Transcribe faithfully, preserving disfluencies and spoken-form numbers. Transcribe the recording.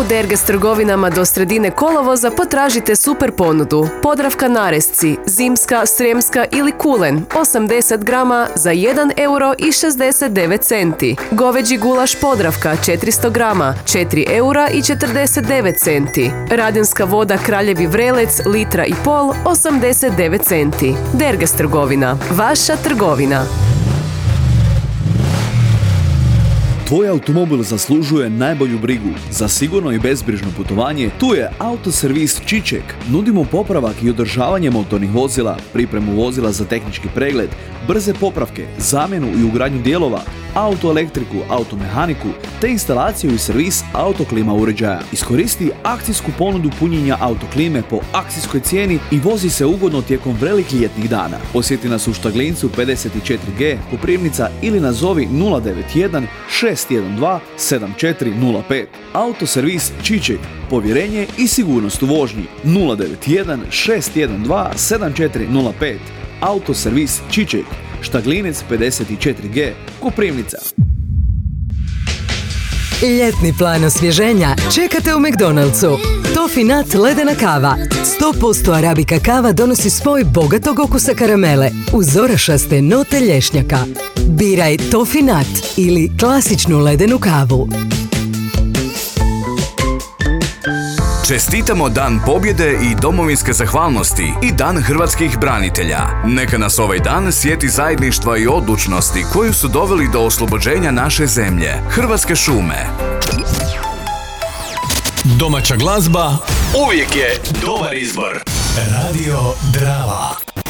U Derges trgovinama do sredine kolovoza potražite super ponudu. Podravka naresci, zimska, sremska ili kulen, osamdeset grama za jedan euro i šezdeset devet centi. Goveđi gulaš Podravka, četiristo grama, četiri eura i četrdeset devet centi. Radenska voda Kraljevi vrelec, litra i pol, osamdeset devet centi. Derges trgovina, vaša trgovina. Tvoj automobil zaslužuje najbolju brigu. Za sigurno i bezbrižno putovanje tu je Autoservis Čiček. Nudimo popravak i održavanje motornih vozila, pripremu vozila za tehnički pregled, brze popravke, zamjenu i ugradnju dijelova, autoelektriku, automehaniku te instalaciju i servis autoklima uređaja. Iskoristi akcijsku ponudu punjenja autoklime po akcijskoj cijeni i vozi se ugodno tijekom velikih ljetnih dana. Posjeti nas u Štaglincu pedeset četiri G, Koprivnica ili nazovi nula devet jedan šest jedan dva sedam četiri nula pet. Autoservis Čiček. Povjerenje i sigurnost u vožnji. nula devet jedan šest jedan dva sedam četiri nula pet. Autoservis Čiček. Štaglinec pedeset četiri G, Koprivnica. Ljetni plan osvježenja čekate u McDonald'su. Toffee Nut ledena kava. sto posto arabika kava donosi spoj bogatog okusa karamele uz orašaste note lješnjaka. Biraj Toffee Nut ili klasičnu ledenu kavu. Čestitamo Dan pobjede i domovinske zahvalnosti i Dan hrvatskih branitelja. Neka nas ovaj dan sjeti zajedništva i odlučnosti koju su doveli do oslobođenja naše zemlje. Hrvatske šume. Domaća glazba uvijek je dobar izbor. Radio Drava.